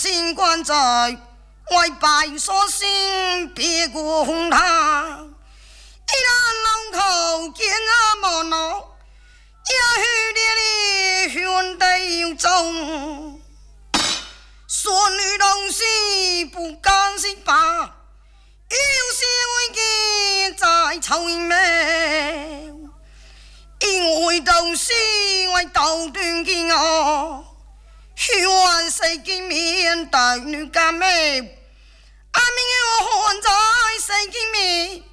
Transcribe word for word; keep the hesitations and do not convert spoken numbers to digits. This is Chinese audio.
心关在外白所心，别过红堂。一人老头见阿莫诺，也许烈烈兄弟有种。孙女东西不甘心罢，有些为见在愁眉。因为东西为斗断见我，愿世见面大女家妹，阿明我还在世见面。